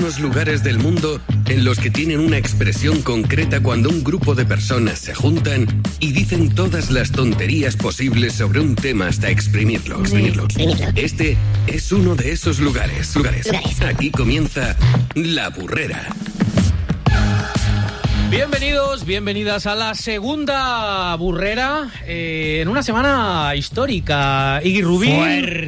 unos lugares del mundo en los que tienen una expresión concreta cuando un grupo de personas se juntan y dicen todas las tonterías posibles sobre un tema hasta exprimirlo. Este es uno de esos lugares. Aquí comienza La Burrera. Bienvenidos, bienvenidas a la segunda burrera en una semana histórica. Iggy Rubín.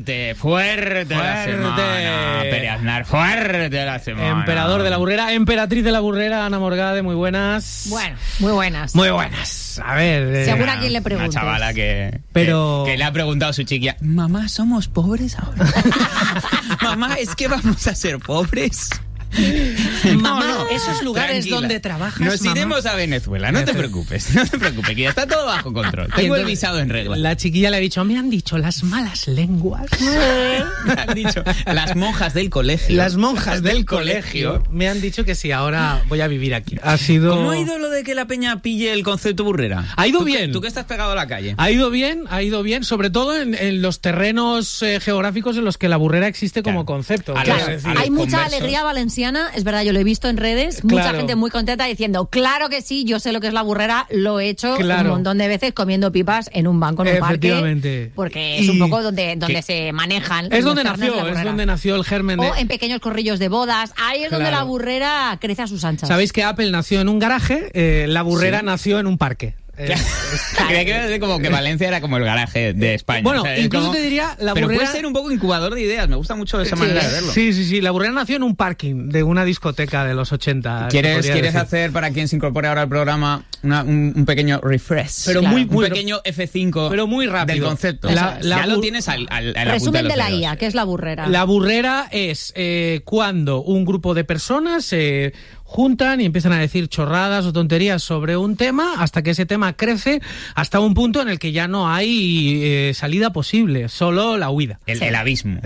Fuerte la semana. Pere Aznar, fuerte la semana. Emperador de la burrera, emperatriz de la burrera, Ana Morgade, muy buenas. Bueno, muy buenas. Muy buenas. A ver. Según a quién le preguntes. Una chavala que le ha preguntado a su chiquilla: mamá, ¿somos pobres ahora? Mamá, ¿es que vamos a ser pobres? Mamá, esos lugares tranquila, donde trabajas, nos iremos a Venezuela, no te preocupes, que ya está todo bajo control. Tengo el visado en regla. La chiquilla le ha dicho: me han dicho las malas lenguas. Me han dicho las monjas del colegio. Las monjas del colegio me han dicho que sí, ahora voy a vivir aquí. Ha sido... ¿Cómo ha ido lo de que la peña pille el concepto burrera? Ha ido bien. ¿Tú que estás pegado a la calle? Ha ido bien, sobre todo en los terrenos geográficos en los que la burrera existe como concepto. Hay mucha alegría valenciana, es verdad, yo lo he visto en redes, mucha gente muy contenta diciendo: claro que sí, yo sé lo que es la burrera, lo he hecho un montón de veces comiendo pipas en un banco, en un parque, porque es un poco donde se manejan. Es donde nació el germen. O en pequeños corrillos de bodas, ahí es donde la burrera crece a sus anchas. Sabéis que Apple nació en un garaje, la burrera nació en un parque. Creía que iba a decir como que Valencia era como el garaje de España. Bueno, incluso como... te diría, la pero burrera... puede ser un poco incubador de ideas, me gusta mucho esa manera de verlo. Sí, la burrera nació en un parking de una discoteca de los 80. ¿Quieres hacer, para quien se incorpore ahora al programa, un pequeño refresh? Pero un pequeño F5 pero muy rápido. del concepto. Ya lo tienes al resumen de la IA, ¿qué es la burrera? La burrera es cuando un grupo de personas se juntan y empiezan a decir chorradas o tonterías sobre un tema hasta que ese tema crece hasta un punto en el que ya no hay salida posible, solo la huida. El abismo.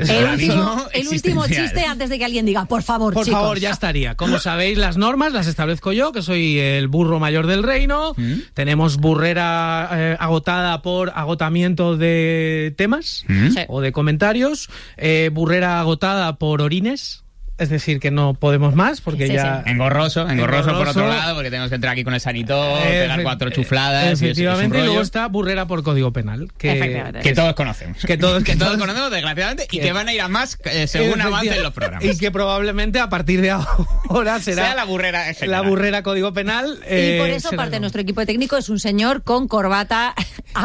El último chiste antes de que alguien diga: por favor, chicos. Por favor, ya estaría. Como sabéis, las normas las establezco yo, que soy el burro mayor del reino. Tenemos burrera agotada por agotamiento de temas o de comentarios. Burrera agotada por orines. Es decir, que no podemos más porque ya... Engorroso por otro lado, porque tenemos que entrar aquí con el sanitor, pegar 4 chufladas. Efectivamente, y luego está burrera por Código Penal, que todos conocemos. Que todos conocemos, desgraciadamente, y que van a ir a más según avancen los programas. Y que probablemente a partir de ahora sea la burrera en general. La burrera Código Penal. Y por eso parte de nuestro equipo técnico es un señor con corbata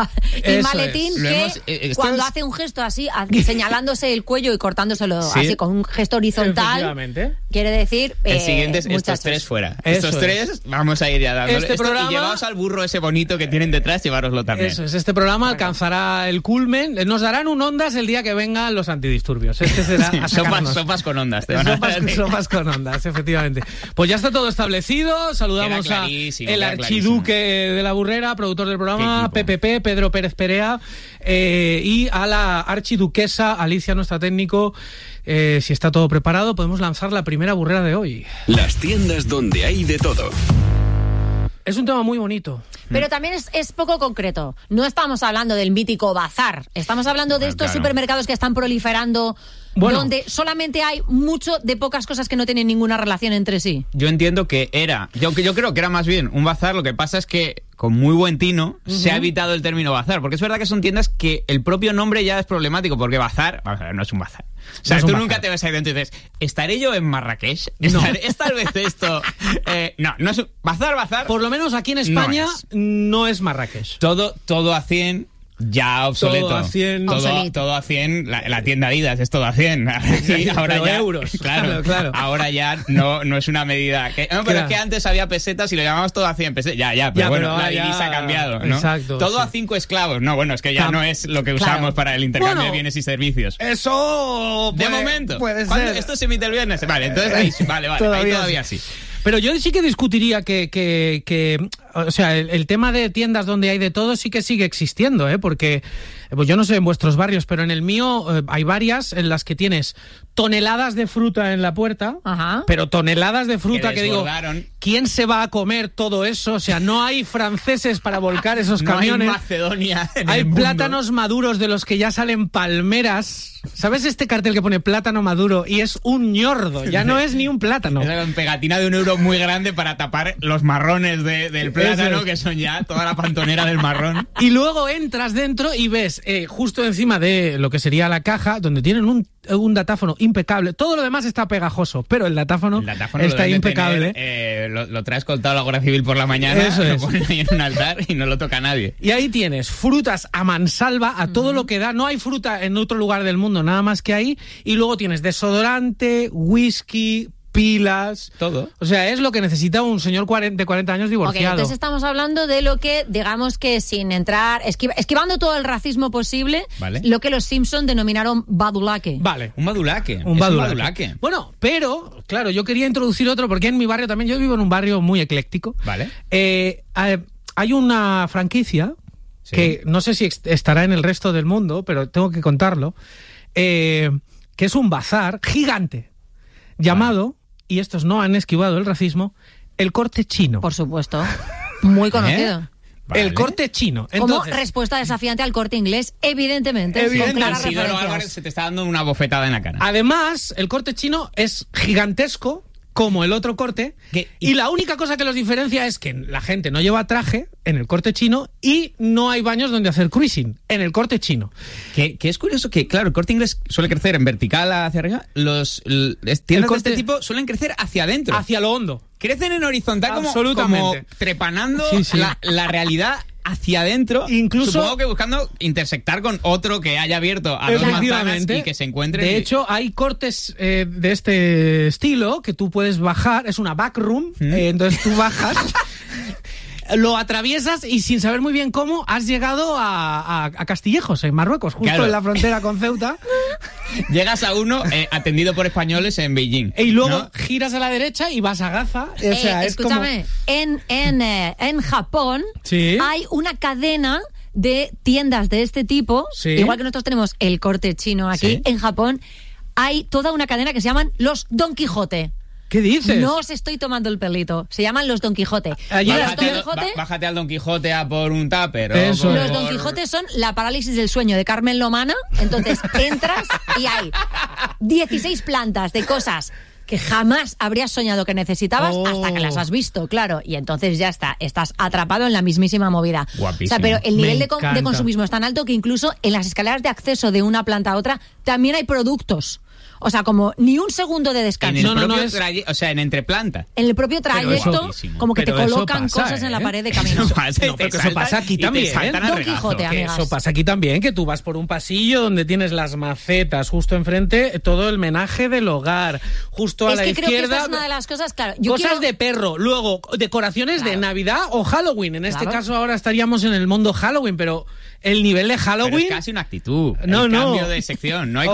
y maletín que cuando hace un gesto así, señalándole el cuello y cortándoselo así con un gesto horizontal, quiere decir el siguiente es estos 3 fuera. Estos 3 vamos a ir ya dándole. Programa, y llevaos al burro ese bonito que tienen detrás, llevároslo también. Eso es, este programa alcanzará el culmen. Nos darán un ondas el día que vengan los antidisturbios. Este será sopas con ondas. Sopas con ondas, efectivamente. Pues ya está todo establecido. Saludamos al archiduque de la burrera, productor del programa, PPP, Pedro Pérez Perea, y a la archiduquesa Alicia, nuestra técnico. Si está todo preparado, podemos lanzar la primera burrera de hoy. Las tiendas donde hay de todo. Es un tema muy bonito. Pero también es poco concreto. No estamos hablando del mítico bazar. Estamos hablando de estos supermercados que están proliferando, donde solamente hay mucho de pocas cosas que no tienen ninguna relación entre sí. Yo entiendo que yo creo que era más bien un bazar. Lo que pasa es que con muy buen tino se ha evitado el término bazar, porque es verdad que son tiendas que el propio nombre ya es problemático, porque bazar, vamos a ver, no es un bazar. O sea, tú nunca te ves ahí dentro y dices: ¿estaré yo en Marrakech? No. ¿Es tal vez esto? No es bazar. Por lo menos aquí en España no es Marrakech. Todo a 100... Ya obsoleto. Todo a 100. La tienda Adidas es todo a 100. Sí, ahora ya euros. Claro. Ahora ya no es una medida. Pero es que antes había pesetas y lo llamamos todo a 100 pesetas. Pero bueno, la divisa ha cambiado, ¿no? Exacto. Todo a 5 esclavos. No, bueno, es que ya no es lo que usamos para el intercambio de bienes y servicios. Eso. De momento. Puede ser. Esto se emite el viernes. Vale, entonces ahí todavía sí. Pero yo sí que discutiría que o sea, el tema de tiendas donde hay de todo sí que sigue existiendo, porque pues yo no sé en vuestros barrios, pero en el mío hay varias en las que tienes toneladas de fruta en la puerta, pero toneladas de fruta que digo, ¿quién se va a comer todo eso? O sea, no hay franceses para volcar esos camiones. No hay Macedonia en hay el mundo. Plátanos maduros de los que ya salen palmeras. ¿Sabes este cartel que pone plátano maduro y es un ñordo? Ya no es ni un plátano. Es una pegatina de €1 muy grande para tapar los marrones del plátano, que son ya toda la pantonera del marrón. Y luego entras dentro y ves justo encima de lo que sería la caja, donde tienen un datáfono impecable. Todo lo demás está pegajoso, pero el datáfono está impecable. Lo traes coltado a la Guardia Civil por la mañana, lo pones ahí en un altar y no lo toca nadie. Y ahí tienes frutas a mansalva, a todo lo que da. No hay fruta en otro lugar del mundo, nada más que ahí. Y luego tienes desodorante, whisky, pilas, todo. O sea, es lo que necesita un señor de 40 años divorciado. Okay, entonces estamos hablando de lo que, digamos que sin entrar, esquivando todo el racismo posible, ¿vale? Lo que los Simpson denominaron badulaque. Vale. Un badulaque. Un badulaque. Bueno, pero, claro, yo quería introducir otro, porque en mi barrio también, yo vivo en un barrio muy ecléctico. Vale. Hay una franquicia que no sé si estará en el resto del mundo, pero tengo que contarlo, que es un bazar gigante llamado, y estos no han esquivado el racismo, el Corte Chino. Por supuesto. Muy conocido. Vale. El Corte Chino. Entonces, como respuesta desafiante al Corte Inglés, evidentemente. Isidoro Álvarez se te está dando una bofetada en la cara. Además, el Corte Chino es gigantesco, como el otro corte, y la única cosa que los diferencia es que la gente no lleva traje en el Corte Chino y no hay baños donde hacer cruising en el Corte Chino. Que es curioso que, claro, el Corte Inglés suele crecer en vertical hacia arriba, los tiendas de este tipo suelen crecer hacia adentro. Hacia lo hondo. Crecen en horizontal como trepanando la realidad hacia adentro, incluso, supongo que buscando intersectar con otro que haya abierto a dos manzanas y que se encuentren. De hecho, hay cortes de este estilo que tú puedes bajar, es una backroom, entonces tú bajas, lo atraviesas y sin saber muy bien cómo has llegado a Castillejos, en Marruecos, justo en la frontera con Ceuta. Llegas a uno atendido por españoles en Beijing. Y luego giras a la derecha y vas a Gaza. O sea, escúchame, en Japón hay una cadena de tiendas de este tipo, igual que nosotros tenemos el Corte Chino aquí, en Japón hay toda una cadena que se llaman los Don Quijote. ¿Qué dices? No os estoy tomando el pelito. Se llaman los Don Quijote. Bájate al Don Quijote a por un tupper. Los Don Quijote son la parálisis del sueño de Carmen Lomana. Entonces entras y hay 16 plantas de cosas que jamás habrías soñado que necesitabas hasta que las has visto, claro. Y entonces ya está, estás atrapado en la mismísima movida. Guapísimo. O sea, pero el nivel de consumismo es tan alto que incluso en las escaleras de acceso de una planta a otra también hay productos. O sea, como ni un segundo de descanso. O sea, en entreplanta. En el propio trayecto, como que te colocan cosas en la pared de camino. Eso pasa aquí también. Don Quijote, amigas. Eso pasa aquí también, que tú vas por un pasillo donde tienes las macetas, justo enfrente, todo el menaje del hogar. Justo a la izquierda. Creo que esta es una de las cosas, claro. Cosas de perro. Luego, decoraciones de Navidad o Halloween. En este caso ahora estaríamos en el mundo Halloween, pero el nivel de Halloween... Pero es casi una actitud. Cambio de sección. No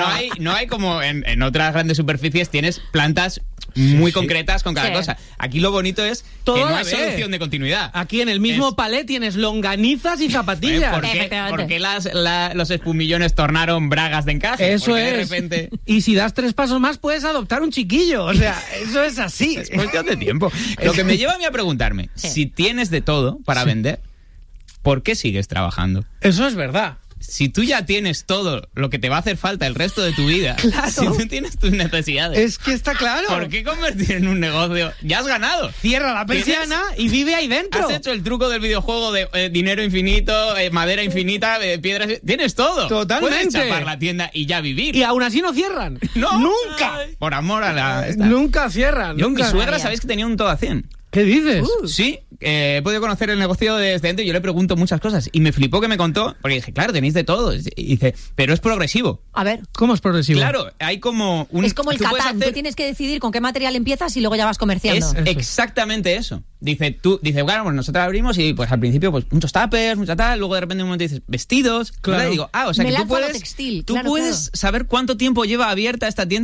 hay como en otras grandes superficies tienes plantas muy concretas con cada cosa. Aquí lo bonito es que no hay solución de continuidad. Aquí en el mismo palé tienes longanizas y zapatillas. ¿Por qué los espumillones tornaron bragas de encaje? Eso es. De repente... Y si das 3 pasos más puedes adoptar un chiquillo. O sea, eso es así. Es cuestión de tiempo. Lo que me lleva a mí a preguntarme, si tienes de todo para vender, ¿por qué sigues trabajando? Eso es verdad. Si tú ya tienes todo lo que te va a hacer falta el resto de tu vida, si tú tienes tus necesidades... Es que está claro. ¿Por qué convertir en un negocio? Ya has ganado. Cierra la persiana y vive ahí dentro. Has hecho el truco del videojuego de dinero infinito, madera infinita, piedras... Tienes todo. Totalmente. Puedes chapar la tienda y ya vivir. Y aún así no cierran. No. Nunca. Por amor a la... Nunca cierran. Mi suegra, ¿sabéis que tenía un todo a 100? ¿Qué dices? Sí, he podido conocer el negocio desde dentro y yo le pregunto muchas cosas. Y me flipó que me contó, porque dije, claro, tenéis de todo. Y dice, pero es progresivo. A ver. ¿Cómo es progresivo? Claro, hay como un... Es como el Catán, tú tienes que decidir con qué material empiezas y luego ya vas comerciando. Es exactamente eso. Dice, bueno, pues nosotros abrimos y pues al principio pues muchos tuppers, mucha tal, luego de repente un momento dices, vestidos. Claro. Y digo, o sea que tú puedes saber cuánto tiempo lleva abierta esta tienda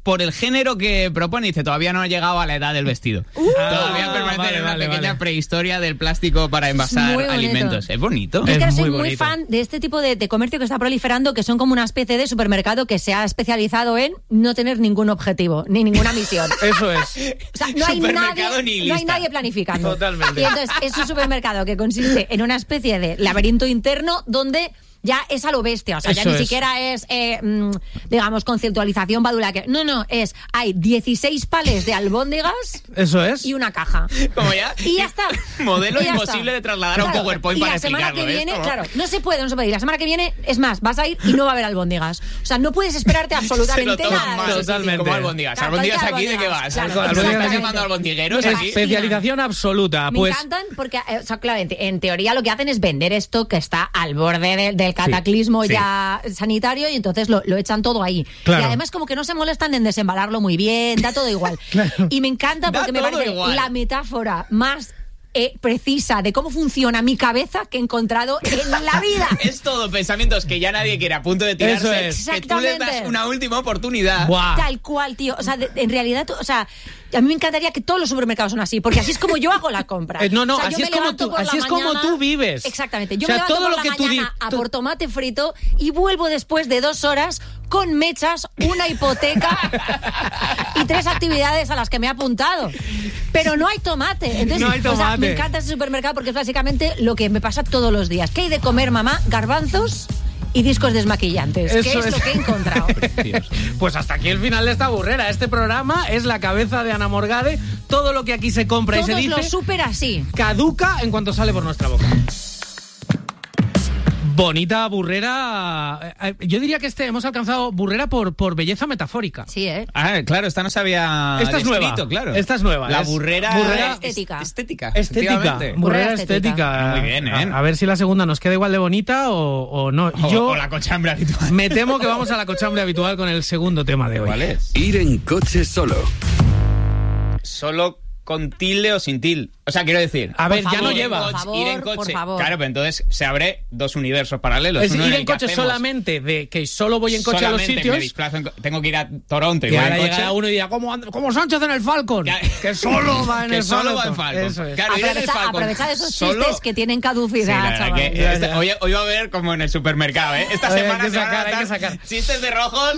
por el género que propone. Dice, todavía no ha llegado a la edad del vestido. Todavía permanece en una pequeña prehistoria del plástico para envasar alimentos. Es bonito. Yo soy muy fan de este tipo de comercio que está proliferando, que son como una especie de supermercado que se ha especializado en no tener ningún objetivo, ni ninguna misión. Eso es. O sea, no hay nadie planificando. Totalmente. Y entonces es un supermercado que consiste en una especie de laberinto interno donde ya es a lo bestia, o sea, ya ni siquiera es, digamos, conceptualización badulaque. No, hay 16 pales de albóndigas. Eso es. Y una caja. Como ya. Y ya está. Modelo imposible de trasladar a un PowerPoint para explicarlo. Y la semana que viene, claro, no se puede. Y la semana que viene, es más, vas a ir y no va a haber albóndigas. O sea, no puedes esperarte absolutamente nada. Totalmente. Como albóndigas. Claro, albóndigas aquí, ¿de qué vas? Claro, ¿Estás llamando albondigueros aquí? Especialización absoluta. Me encantan porque, o sea, claro, en teoría lo que hacen es vender esto que está al borde del cataclismo ya sanitario, y entonces lo echan todo ahí. Claro. Y además como que no se molestan en desembalarlo muy bien, da todo igual. Claro. Y me encanta porque me parece la metáfora más precisa de cómo funciona mi cabeza que he encontrado en la vida. Es todo pensamientos que ya nadie quiere, a punto de tirarse. Eso es. Que tú les das una última oportunidad. Wow. Tal cual, tío. O sea, en realidad, o sea, a mí me encantaría que todos los supermercados son así, porque así es como yo hago la compra. No, o sea, así es como tú vives. Exactamente. Yo o sea, me levanto todo por lo que la mañana a por tomate frito y vuelvo después de 2 horas con mechas, una hipoteca y 3 actividades a las que me he apuntado. Pero no hay tomate. Entonces, no hay tomate. O sea, me encanta ese supermercado porque es básicamente lo que me pasa todos los días. ¿Qué hay de comer, mamá? Garbanzos y discos desmaquillantes. ¿Qué es lo que he encontrado? Pues hasta aquí el final de esta burrera. Este programa es la cabeza de Ana Morgade. Todo lo que aquí se compra todos y se dice... lo súper así. Caduca en cuanto sale por nuestra boca. Bonita burrera. Yo diría que hemos alcanzado burrera por belleza metafórica. Sí, ¿eh? Ah, claro, esta no se había Esta es descrito, nueva. claro. Esta es nueva. La burrera estética. Estética. Burrera estética. Muy bien, ¿eh? A ver si la segunda nos queda igual de bonita o no. O la cochambre habitual. Me temo que vamos a la cochambre habitual con el segundo tema de hoy. ¿Cuál es? Ir en coche solo. Solo con tilde o sin tilde. O sea, quiero decir... A ver, favor, ya no lleva. Ir en coche. Por favor. Claro, pero entonces se abre 2 universos paralelos. Es uno ir el en que coche hacemos. solamente de que solo voy en coche Solamente a los sitios. Me desplazo tengo que ir a Toronto y Y voy ahora en coche. llegará uno y dirá, como Sánchez en el Falcon. Que solo va en el Falcon. Solo va en Falcon. Eso es. Claro, ir en el Falcon. Aprovecha esos Solo... chistes que tienen caducidad, Sí, chaval. hoy va a haber como en el supermercado, ¿eh? Esta Oye, semana hay que sacar. chistes de rojos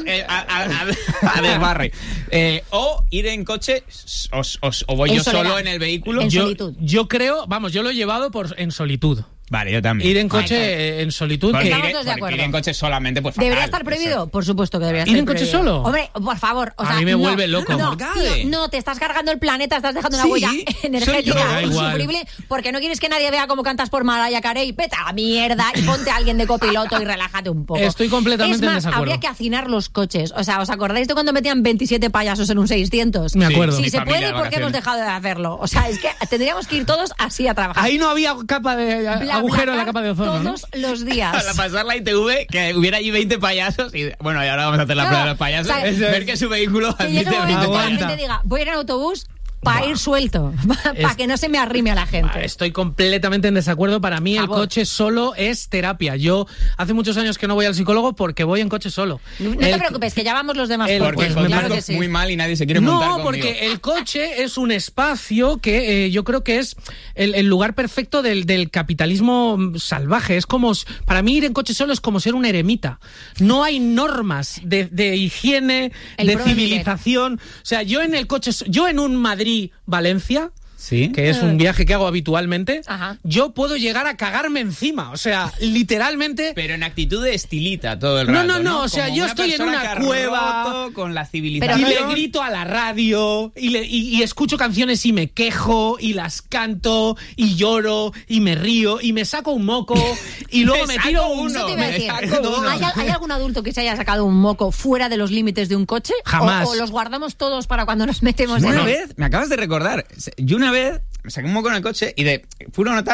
a desbarre. O ir en coche o voy En yo soledad. solo en el vehículo. En solitud. Yo creo, yo lo he llevado en solitud. Vale, yo también. Ir en coche en solitud. Porque Estamos todos de acuerdo. ir en coche solamente, pues fatal. ¿Debería estar prohibido? Por supuesto que debería estar ¿Ir en prohibido. coche solo? Hombre, por favor. O A sea, mí me no, vuelve loco. No, Morgade. tío, no, te estás cargando el planeta, estás dejando una Sí, huella soy yo. energética Da igual. insufrible porque no quieres que nadie vea cómo cantas por Mariah Carey. Vete a la mierda y ponte a alguien de copiloto y relájate un poco. Estoy completamente en en desacuerdo. Habría que hacinar los coches. O sea, ¿os acordáis de cuando metían 27 payasos en un 600? Me acuerdo. Si Mi se familia puede, de ¿por qué hemos vacaciones. dejado de hacerlo? O sea, es que tendríamos que ir todos así a trabajar. Ahí no había capa de agujero en la capa de ozono, ¿no? Todos los días. Para pasar la ITV, que hubiera allí 20 payasos y bueno, y ahora vamos a hacer la prueba de los payasos. O sea, ver que su vehículo Que admite llegue un momento 20 que la payasos. gente diga, voy a ir en autobús para ir suelto, para que no se me arrime a la gente. Estoy completamente en desacuerdo. Para mí el coche solo es terapia. Yo hace muchos años que no voy al psicólogo porque voy en coche solo. No te preocupes, que ya vamos los demás. Porque Pues, conduzco claro que sí. muy mal y nadie se quiere montar conmigo. No, porque el coche es un espacio que yo creo que es el lugar perfecto del capitalismo salvaje. Es como, para mí ir en coche solo es como ser un eremita. No hay normas de higiene, de civilización. O sea, yo en el coche, yo en un Madrid-Valencia, ¿sí? que es un viaje que hago habitualmente, Ajá. yo puedo llegar a cagarme encima. O sea, literalmente... Pero en actitud de estilita todo el rato, No, o sea, Como yo estoy en persona una que ha cueva roto con la y civilización. le grito a la radio y escucho canciones y me quejo y las canto y lloro y me río y me saco un moco y luego me tiro saco uno. uno. Eso te iba a decir. Me saco uno. ¿Hay algún adulto que se haya sacado un moco fuera de los límites de un coche? Jamás. ¿O los guardamos todos para cuando nos metemos en Una él? vez, me acabas de recordar, yo una vez me saqué un moco en el coche y fui a una tal,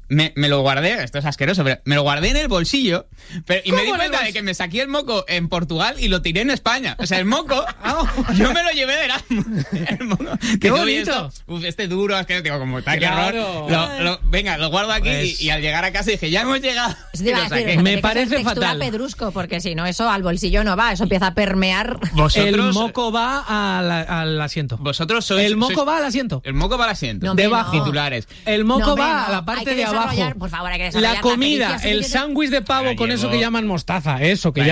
me lo guardé, esto es asqueroso, pero me lo guardé en el bolsillo, y me di cuenta de que me saqué el moco en Portugal y lo tiré en España. O sea, el moco, yo me lo llevé de Erasmus. El moco. ¡Qué bonito! Este duro, es que digo, como está, claro. qué horror. Venga, lo guardo aquí y al llegar a casa dije, ya hemos llegado. Me parece fatal. Pedrusco, porque si no, eso al bolsillo no va, eso empieza a permear. El moco va al asiento. Vosotros sois... El moco va al asiento. El moco va al asiento. No, debajo. Titulares. El moco va a la parte de abajo. Por favor, hay que desarrollar la comida, el sándwich de pavo con eso que llaman mostaza,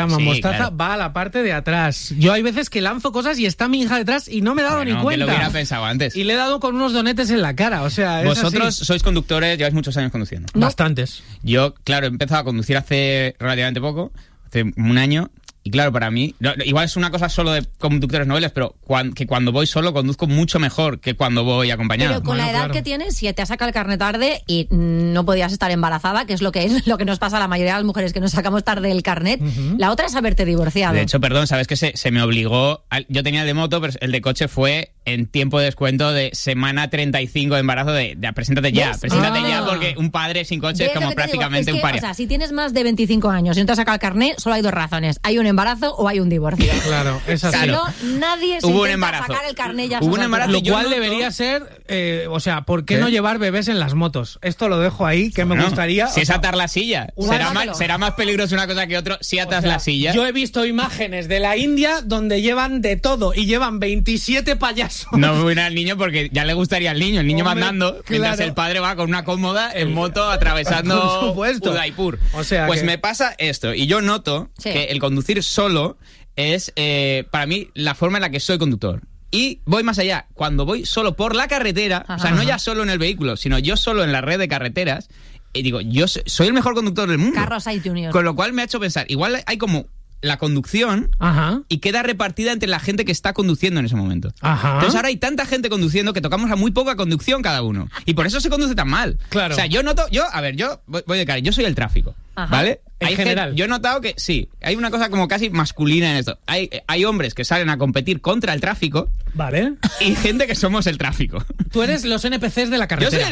va a la parte de atrás. Yo hay veces que lanzo cosas y está mi hija detrás y no me he dado ni cuenta. Que lo hubiera pensado antes. Y le he dado con unos donetes en la cara, o sea, vosotros sois conductores, lleváis muchos años conduciendo. Bastantes. Yo, claro, he empezado a conducir hace relativamente poco, hace un año. Y claro, para mí, igual es una cosa solo de conductores noveles, pero cuando voy solo conduzco mucho mejor que cuando voy acompañado. Pero con la edad que tienes, si te has sacado el carnet tarde y no podías estar embarazada, que es lo que nos pasa a la mayoría de las mujeres que nos sacamos tarde el carnet, la otra es haberte divorciado. De hecho, perdón, sabes que se me obligó, yo tenía el de moto, pero el de coche fue en tiempo de descuento de semana 35 de embarazo de preséntate ya, porque un padre sin coche es como prácticamente un paria. O sea, si tienes más de 25 años y no te has sacado el carnet, solo hay dos razones, hay un embarazo o hay un divorcio. Claro, es así. Si no, nadie se intenta sacar el carnet ya. Hubo un embarazo, lo cual debería ser, o sea, ¿por qué no llevar bebés en las motos? Esto lo dejo ahí, que me gustaría. Si es atar la silla, será más peligroso una cosa que otro si atas la silla. Yo he visto imágenes de la India donde llevan de todo y llevan 27 payasos. No me voy al niño porque ya le gustaría al niño, mandando, mientras el padre va con una cómoda en moto atravesando Udaipur. O sea, pues me pasa esto, y yo noto que el conducir solo es, para mí, la forma en la que soy conductor. Y voy más allá. Cuando voy solo por la carretera, o sea, no ya solo en el vehículo, sino yo solo en la red de carreteras, y digo, yo soy el mejor conductor del mundo. Carros hay Junior. Con lo cual me ha hecho pensar, igual hay como la conducción y queda repartida entre la gente que está conduciendo en ese momento. Entonces ahora hay tanta gente conduciendo que tocamos a muy poca conducción cada uno. Y por eso se conduce tan mal. Claro. O sea, yo voy de cara, yo soy el tráfico. ¿Vale? En general. Yo he notado que sí, hay una cosa como casi masculina en esto. Hay hombres que salen a competir contra el tráfico. Vale. Y gente que somos el tráfico. Tú eres los NPCs de la carretera. Yo soy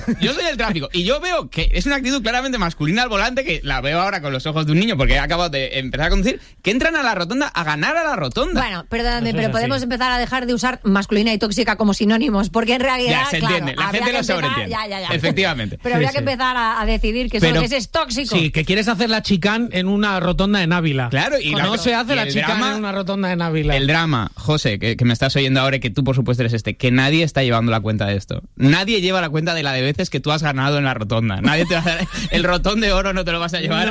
el tráfico. Y yo veo que es una actitud claramente masculina al volante, que la veo ahora con los ojos de un niño porque he acabado de empezar a conducir, que entran a la rotonda a ganar a la rotonda. Bueno, perdóname, pero podemos empezar a dejar de usar masculina y tóxica como sinónimos, porque en realidad, ya se entiende, la gente lo sobreentiende. Ya. Efectivamente. Pero habría que empezar a decidir que ese es tóxico. Sí, que quieres hacer la chicán en una rotonda en Ávila. Claro, no se hace la chicán en una rotonda en Ávila. El drama, José, que me estás oyendo ahora y que tú por supuesto eres que nadie está llevando la cuenta de esto. Nadie lleva la cuenta de la de veces que tú has ganado en la rotonda. Nadie te va a hacer el rotón de oro, no te lo vas a llevar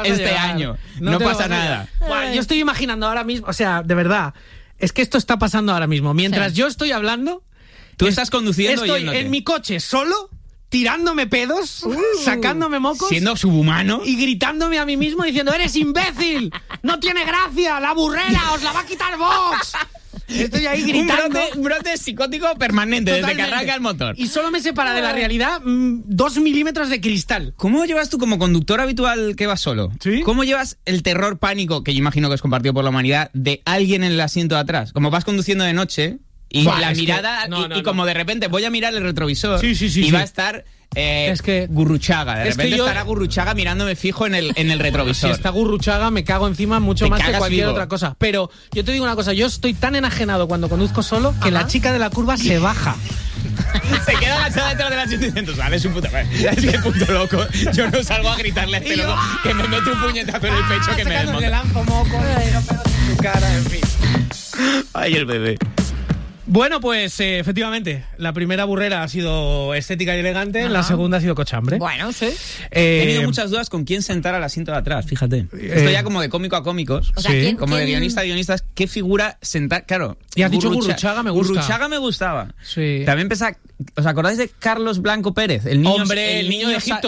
año. No pasa nada. Yo estoy imaginando ahora mismo, o sea, de verdad, es que esto está pasando ahora mismo. Mientras yo estoy hablando, tú estás conduciendo, estoy en mi coche solo, tirándome pedos, sacándome mocos, siendo subhumano y gritándome a mí mismo diciendo: ¡eres imbécil! ¡No tiene gracia! ¡La burrera! ¡Os la va a quitar Vox! Estoy ahí gritando. Un brote psicótico permanente. Totalmente. Desde que arranca el motor. Y solo me separa de la realidad 2 milímetros de cristal. ¿Cómo llevas tú como conductor habitual que vas solo? ¿Sí? ¿Cómo llevas el terror, pánico, que yo imagino que es compartido por la humanidad, de alguien en el asiento de atrás? Como vas conduciendo de noche y la mirada, como de repente voy a mirar el retrovisor y va a estar... es que Gurruchaga, de repente estará Gurruchaga mirándome fijo en el retrovisor. Si está Gurruchaga me cago encima mucho más que cualquier otra cosa. Pero yo te digo una cosa, yo estoy tan enajenado cuando conduzco solo que la chica de la curva se baja. Se queda agachada detrás del asiento diciendo: ¿sabes? Un puto... Es que puto loco. Yo no salgo a gritarle a este loco que me mete un puñetazo en el pecho que me desmonta. Le lanzo moco, en tu cara, en fin. Ay, el bebé. Bueno, pues efectivamente, la primera burrera ha sido estética y elegante, la segunda ha sido cochambre. Bueno, sí. He tenido muchas dudas con quién sentar al asiento de atrás, fíjate. Esto ya como de cómico a cómicos, o sea, como de guionista a guionistas, ¿qué figura sentar? Claro. Y has dicho Gurruchaga, me gusta. Gurruchaga me gustaba. Sí. También ¿os acordáis de Carlos Blanco Pérez? El niño de Egipto,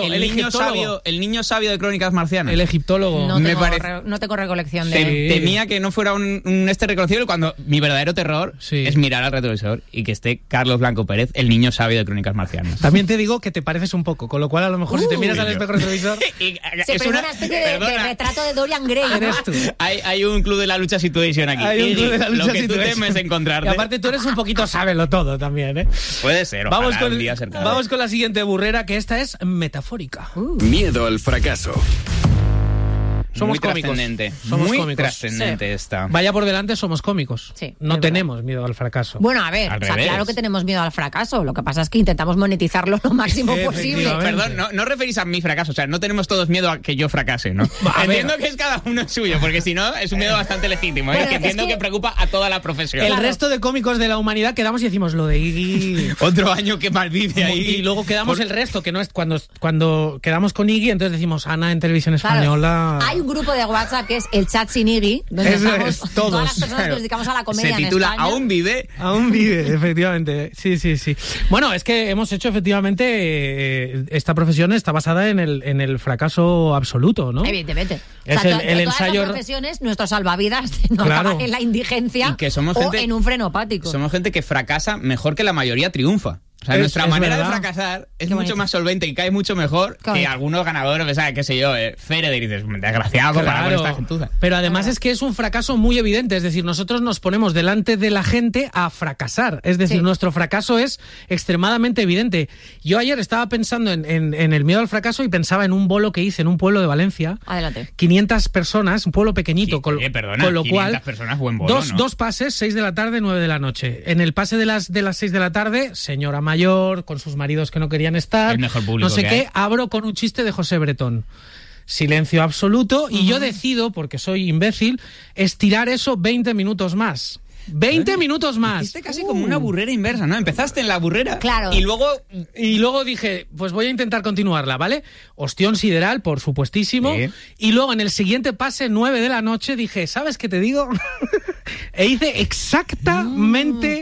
el niño sabio de Crónicas Marcianas. El egiptólogo. No tengo recolección de él. Temía que no fuera un reconocible cuando mi verdadero terror es mirar al retrovisor y que esté Carlos Blanco Pérez, el niño sabio de Crónicas Marcianas. También te digo que te pareces un poco, con lo cual a lo mejor si te miras al espejo retrovisor... Es una especie de retrato de Dorian Gray, ¿no? Eres tú. Hay un club de la lucha situation aquí. Hay un club de la lucha lo que si tú tú temes encontrarte. Y aparte tú eres un poquito sábelo todo también, ¿eh? Puede ser, vamos con, un día cercano. Vamos con la siguiente burrera, que esta es metafórica. Miedo al fracaso. Somos muy cómicos. Trascendente. Somos muy cómicos. trascendente esta. Vaya por delante, somos cómicos. Sí, no tenemos miedo al fracaso. Bueno, a ver, claro que tenemos miedo al fracaso. Lo que pasa es que intentamos monetizarlo lo máximo posible. Perdón, no referís a mi fracaso. O sea, no tenemos todos miedo a que yo fracase, ¿no? Entiendo que es cada uno suyo, porque si no, es un miedo bastante legítimo. Bueno, que entiendo que preocupa a toda la profesión. El resto de cómicos de la humanidad quedamos y decimos lo de Iggy. Otro año que malvive ahí. Y luego quedamos el resto, que no es cuando quedamos con Iggy, entonces decimos Ana en Televisión Española. Hay un grupo de WhatsApp que es el Chat sin Iggy, donde estamos todas las personas que nos dedicamos a la comedia. Se titula en España. Aún vive. Aún vive, efectivamente. Sí. Bueno, es que hemos hecho efectivamente esta profesión está basada en el fracaso absoluto, ¿no? Evidentemente. Es el ensayo. Todas las profesiones, nuestro salvavidas no claro. en la indigencia y que somos o gente, en un frenopático. Somos gente que fracasa mejor que la mayoría triunfa. O sea, nuestra manera de fracasar es mucho más solvente y cae mucho mejor que algunos ganadores, ¿sabes? Qué sé yo, Federer, y dices, desgraciado, comparado con esta gentuza. Pero además es que es un fracaso muy evidente, es decir, nosotros nos ponemos delante de la gente a fracasar, es decir, nuestro fracaso es extremadamente evidente. Yo ayer estaba pensando en el miedo al fracaso y pensaba en un bolo que hice en un pueblo de Valencia. Adelante. 500 personas, un pueblo pequeñito, con lo cual personas, buen bolo, dos pases, 6 de la tarde, 9 de la noche. En el pase de las 6 de la tarde, señora mayor, con sus maridos que no querían estar, el mejor público no sé qué, abro con un chiste de José Bretón. Silencio absoluto y yo decido, porque soy imbécil, estirar eso 20 minutos más. 20 minutos más. Hiciste casi como una burrera inversa, ¿no? Empezaste en la burrera. Claro. Y luego dije, pues voy a intentar continuarla, ¿vale? Ostión sideral, por supuestísimo. Sí. Y luego en el siguiente pase, 9 de la noche, dije, ¿sabes qué te digo? E hice exactamente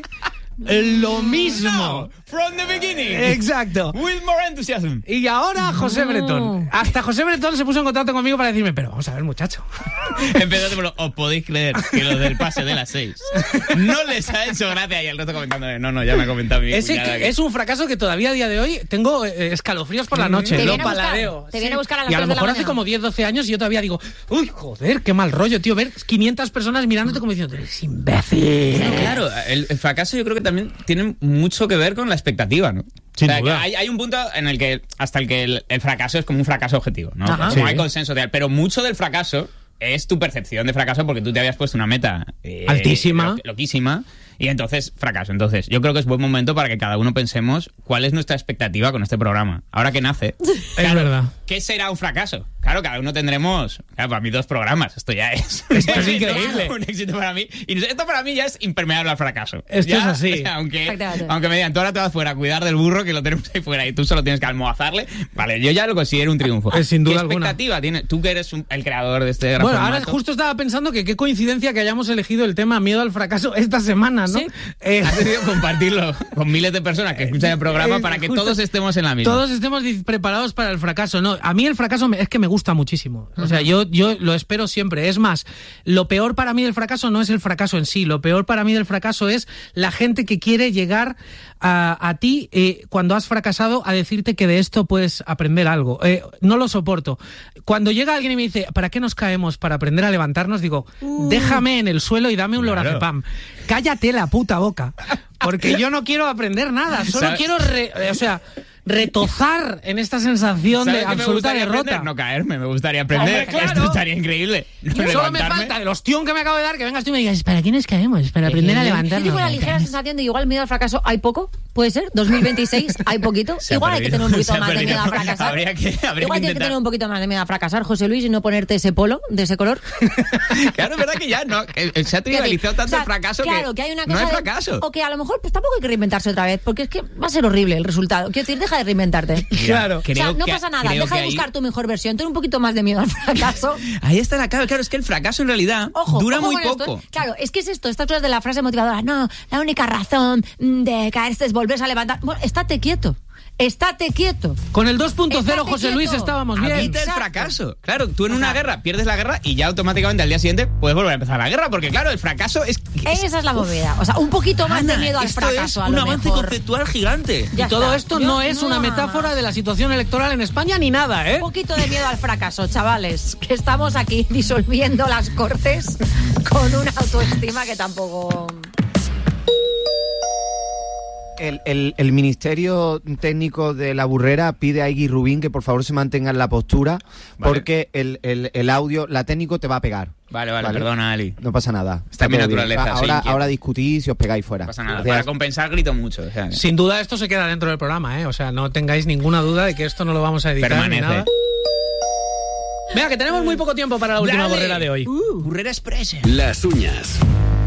lo mismo. No, from the beginning. Exacto. With more enthusiasm. Y ahora José Bretón. Hasta José Bretón se puso en contacto conmigo para decirme, pero vamos a ver, muchacho. Empezaste por os podéis creer que lo del pase de las 6 no les ha hecho gracia, y el resto comentándome, no, ya me ha comentado mi es un fracaso que todavía a día de hoy tengo escalofríos por la noche. Lo paladeo. Te viene a buscar a las 3 de la mañana. Y a lo mejor hace como 10, 12 años y yo todavía digo, uy, joder, qué mal rollo, tío, ver 500 personas mirándote como diciendo, eres imbécil. Claro, el fracaso yo creo que también tiene mucho que ver con la expectativa, ¿no? Sin o sea, duda. Hay un punto en el que hasta el fracaso es como un fracaso objetivo, ¿no? Ajá. Como hay consenso de, pero mucho del fracaso es tu percepción de fracaso porque tú te habías puesto una meta altísima, loquísima, y entonces fracaso. Entonces yo creo que es buen momento para que cada uno pensemos cuál es nuestra expectativa con este programa. Ahora que nace, es verdad. ¿Qué será un fracaso? Claro, cada uno tendremos, para mí, 2 programas. Esto ya es increíble. Un éxito para mí. Y esto para mí ya es impermeable al fracaso. Esto ya, es así. O sea, aunque me digan, tú ahora te vas fuera a cuidar del burro que lo tenemos ahí fuera y tú solo tienes que almohazarle, vale, yo ya lo considero un triunfo. Sin duda ¿Qué expectativa tienes? Tú que eres el creador de este gran Bueno, formato. ahora justo estaba pensando que qué coincidencia que hayamos elegido el tema miedo al fracaso esta semana, ¿no? ¿Sí? Has decidido compartirlo con miles de personas que escuchan el programa para que todos estemos en la misma. Todos estemos preparados para el fracaso. No, a mí el fracaso es que me gusta muchísimo. O sea, yo lo espero siempre. Es más, lo peor para mí del fracaso no es el fracaso en sí. Lo peor para mí del fracaso es la gente que quiere llegar a ti cuando has fracasado a decirte que de esto puedes aprender algo. No lo soporto. Cuando llega alguien y me dice, ¿para qué nos caemos? Para aprender a levantarnos, digo, déjame en el suelo y dame un lorazepam. Cállate la puta boca. Porque yo no quiero aprender nada. Solo quiero retozar en esta sensación de absoluta derrota. Aprender? No caerme, me gustaría aprender. Claro. Esto estaría increíble. Solo me falta el ostión que me acabo de dar, que vengas tú y me digas, ¿para qué nos caemos? Para aprender a levantarnos. Yo tengo la ligera sensación de que igual miedo al fracaso hay poco, puede ser, 2026 hay poquito. Igual hay que tener un poquito más de miedo a fracasar. Igual hay que tener un poquito más de miedo a fracasar, José Luis, y no ponerte ese polo de ese color. Claro, es verdad que ya no, se ha trivializado tanto el fracaso que hay una cosa no es fracaso. O que a lo mejor pues tampoco hay que reinventarse otra vez, porque es que va a ser horrible el resultado. Quiero decir, deja de reinventarte. Claro. O sea, no pasa nada, deja de buscar tu mejor versión, ten un poquito más de miedo al fracaso. Ahí está la clave, claro, es que el fracaso en realidad dura muy poco. Claro, es que es esto, estas cosas de la frase motivadora, no, la única razón de caerse es volverse a levantar. Bueno, estate quieto. Estate quieto. Con el 2.0, José Luis, estábamos bien. Evita el fracaso. Claro, tú en una guerra pierdes la guerra y ya automáticamente al día siguiente puedes volver a empezar la guerra, porque claro, el fracaso es... Esa es la movida. O sea, un poquito más de miedo al fracaso. Es un avance conceptual gigante. Y todo esto no es una metáfora de la situación electoral en España ni nada, ¿eh? Un poquito de miedo al fracaso, chavales. Que estamos aquí disolviendo las Cortes. con una autoestima que tampoco... El Ministerio Técnico de la Burrera pide a Iggy Rubín que por favor se mantenga en la postura, porque el audio, la técnico te va a pegar. Vale, perdona, Ali. No pasa nada. Está mi naturaleza. Ahora discutís y os pegáis fuera. No pasa nada. Para compensar grito mucho. O sea, sin duda esto se queda dentro del programa, ¿eh? O sea, no tengáis ninguna duda de que esto no lo vamos a editar. Permanece. Ni nada. Venga, que tenemos muy poco tiempo para la última burrera de hoy. Burrera Express. Las uñas.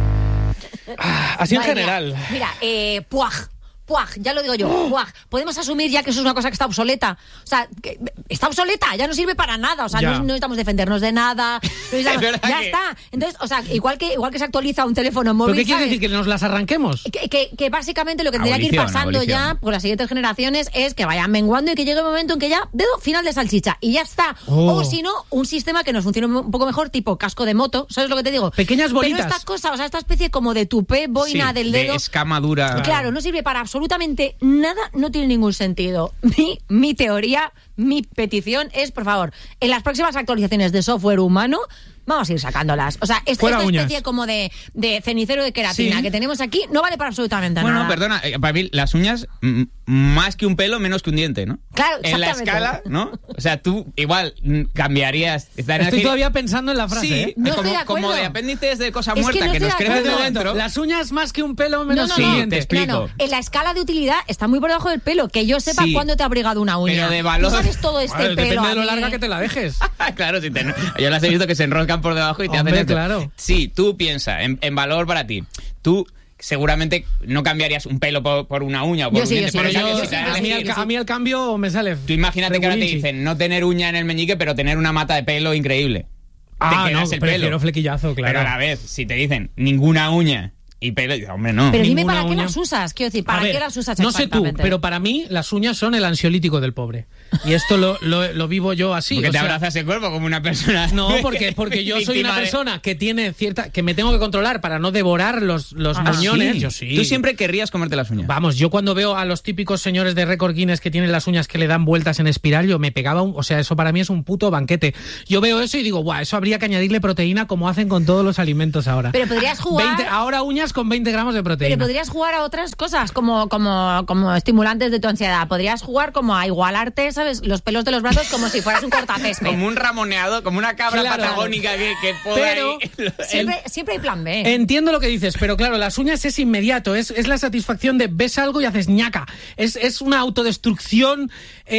Así en general. Mira, puaj, ya lo digo yo, puaj. Podemos asumir ya que eso es una cosa que está obsoleta. O sea, que está obsoleta, ya no sirve para nada. O sea, no necesitamos defendernos de nada. Ya está. Entonces, o sea, igual que se actualiza un teléfono móvil. ¿Pero qué quiere decir? ¿Que nos las arranquemos? Que básicamente lo que tendría que ir pasando ya por las siguientes generaciones es que vayan menguando y que llegue un momento en que ya dedo final de salchicha y ya está. O si no, un sistema que nos funcione un poco mejor, tipo casco de moto. ¿Sabes lo que te digo? Pequeñas bolitas. Pero estas cosas, o sea, esta especie como de tupé, boina del dedo. De escamadura. Claro, no sirve para absolutamente nada, no tiene ningún sentido. Mi teoría, mi petición es, por favor, en las próximas actualizaciones de software humano, vamos a ir sacándolas. O sea, esta especie como de cenicero de queratina que tenemos aquí no vale para absolutamente nada. Bueno, perdona, para mí las uñas, más que un pelo, menos que un diente, ¿no? Claro, en la escala, ¿no? O sea, tú igual cambiarías... Estoy todavía pensando en la frase. Sí, no estoy de acuerdo. Como de apéndices de cosa muerta que nos crecen de dentro. Las uñas más que un pelo, menos que un diente. Te explico. No. En la escala de utilidad está muy por debajo del pelo. Que yo sepa cuándo te ha abrigado una uña. Pero de valor... ¿Tú sabes todo este pelo? Depende de lo larga que te la dejes. Claro, yo las he visto que se enroscan por debajo y te hacen esto. Claro. Sí, tú piensa en valor para ti. Tú seguramente no cambiarías un pelo por una uña o por un diente. Pero a mí el cambio me sale. Tú imagínate que ahora te dicen no tener uña en el meñique, pero tener una mata de pelo increíble. Prefiero flequillazo, claro. Pero a la vez, si te dicen ninguna uña y pelo, hombre, no. Pero dime para qué las usas. Quiero decir, ¿para qué las usas exactamente? No sé tú, pero para mí las uñas son el ansiolítico del pobre. Y esto lo vivo yo así. Porque te abrazas el cuerpo como una persona. No, porque yo soy una persona que tiene que me tengo que controlar para no devorar los muñones. Sí. Yo sí. Tú siempre querrías comerte las uñas. Vamos, yo cuando veo a los típicos señores de récord Guinness que tienen las uñas que le dan vueltas en espiral, yo me pegaba o sea, eso para mí es un puto banquete. Yo veo eso y digo, guau, eso habría que añadirle proteína como hacen con todos los alimentos ahora. Pero podrías jugar... ahora uñas con 20 gramos de proteína. Pero podrías jugar a otras cosas como estimulantes de tu ansiedad. Podrías jugar como a igualarte, ¿sabes? Los pelos de los brazos como si fueras un cortacésped. Como un ramoneado, como una cabra patagónica que poda ahí. Siempre hay plan B. Entiendo lo que dices, pero claro, las uñas es inmediato, es la satisfacción de ves algo y haces ñaca. Es una autodestrucción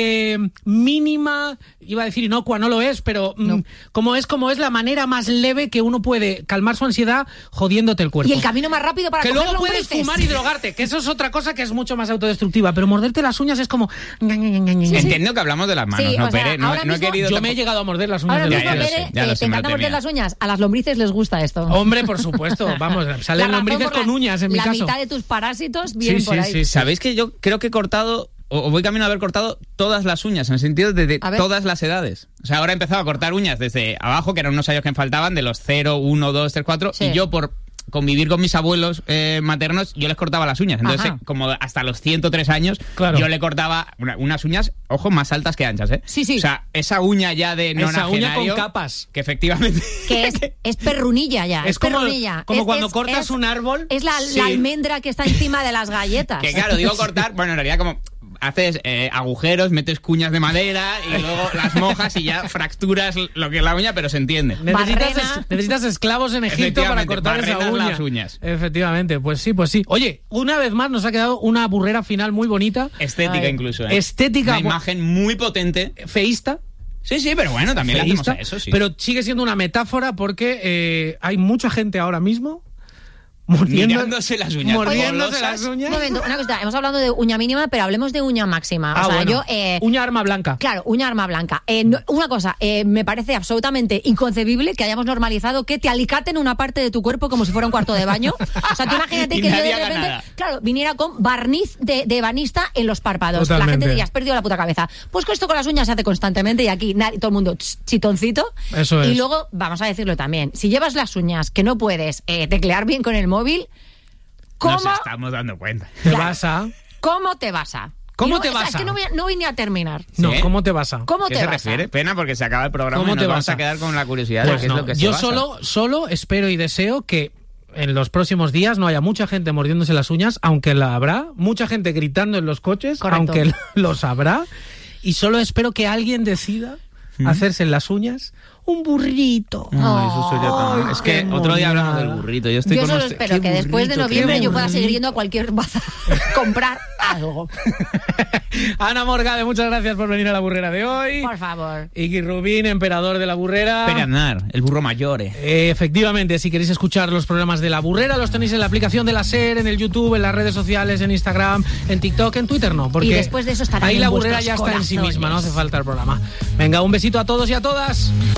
mínima, iba a decir inocua, no lo es, pero como es la manera más leve que uno puede calmar su ansiedad jodiéndote el cuerpo. Y el camino más rápido para que luego puedes fumar y drogarte, que eso es otra cosa que es mucho más autodestructiva, pero morderte las uñas es como... Entiendo que hablamos de las manos, no, Pere, no he querido... Yo me he llegado a morder las uñas de las manos. Te encanta morder las uñas, a las lombrices les gusta esto. Hombre, por supuesto, vamos, salen lombrices con uñas en mi caso. La mitad de tus parásitos bien por ahí. Sí. ¿Sabéis que yo creo que he cortado... O voy camino a haber cortado todas las uñas, en el sentido de todas las edades. O sea, ahora he empezado a cortar uñas desde abajo, que eran unos años que me faltaban, de los 0, 1, 2, 3, 4, y yo por convivir con mis abuelos maternos, yo les cortaba las uñas. Entonces, como hasta los 103 años, yo le cortaba unas uñas, ojo, más altas que anchas, ¿eh? Sí. O sea, esa uña ya de nonagenario... Esa uña con capas. Que efectivamente... Que es perrunilla ya, es perrunilla. Como cuando cortas un árbol... Es la almendra que está encima de las galletas. Que claro, digo cortar, bueno, en realidad como... Haces agujeros, metes cuñas de madera y luego las mojas y ya fracturas lo que es la uña, pero se entiende. Necesitas esclavos en Egipto para cortar esa uña. Las uñas. Efectivamente, pues sí. Oye, una vez más nos ha quedado una burrera final muy bonita. Estética incluso. Estética. Una imagen muy potente. Feísta. Sí, pero bueno, también le hacemos a eso, sí. Pero sigue siendo una metáfora porque hay mucha gente ahora mismo mordiéndose las uñas. Mordiéndose las uñas. Un momento, una cosa, hemos hablado de uña mínima, pero hablemos de uña máxima. Uña arma blanca. Claro, uña arma blanca. Una cosa, me parece absolutamente inconcebible que hayamos normalizado que te alicaten una parte de tu cuerpo como si fuera un cuarto de baño. O sea, tú imagínate que yo de repente, viniera con barniz de ebanista en los párpados. Totalmente. La gente diría, has perdido la puta cabeza. Pues con esto con las uñas se hace constantemente y aquí todo el mundo chitoncito. Eso es. Y luego, vamos a decirlo también, si llevas las uñas que no puedes teclear bien con el móvil, ¿cómo nos estamos dando cuenta? ¿Te vas a? ¿Cómo te vas a? ¿Cómo te vas? Es que no voy ni a terminar. No, ¿cómo te vas? ¿Qué se refiere? Pena porque se acaba el programa y nos vamos a quedar con la curiosidad pues de qué es lo que se Yo basa. solo espero y deseo que en los próximos días no haya mucha gente mordiéndose las uñas, aunque la habrá, mucha gente gritando en los coches, correcto, aunque los habrá, y solo espero que alguien decida hacerse en las uñas un burrito. No, eso sería tan... Es que otro día hablamos del burrito. Yo solo espero que después de noviembre yo pueda seguir yendo a cualquier bazar comprar algo. Ana Morgade, muchas gracias por venir a La Burrera de hoy. Por favor. Iggy Rubín, emperador de La Burrera. Peranar, el burro mayor. Efectivamente, si queréis escuchar los programas de La Burrera, los tenéis en la aplicación de la SER, en el YouTube, en las redes sociales, en Instagram, en TikTok, en Twitter no. Porque y después de eso estará ahí La Burrera ya está en sí misma, no hace falta el programa. Venga, un besito a todos y a todas.